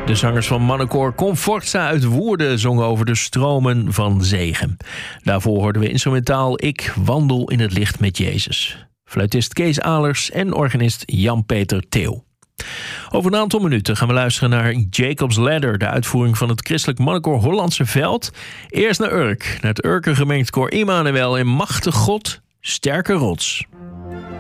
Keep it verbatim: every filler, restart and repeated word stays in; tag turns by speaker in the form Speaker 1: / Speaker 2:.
Speaker 1: De zangers van mannenkoor Comforza uit Woerden zongen over de stromen van zegen. Daarvoor hoorden we instrumentaal Ik wandel in het licht met Jezus. Fluitist Kees Alers en organist Jan-Peter Theo. Over een aantal minuten gaan we luisteren naar Jacob's Ladder, de uitvoering van het christelijk mannenkoor Hollandse Veld. Eerst naar Urk, naar het Urker gemengd koor Immanuel en Machtig God, sterke rots.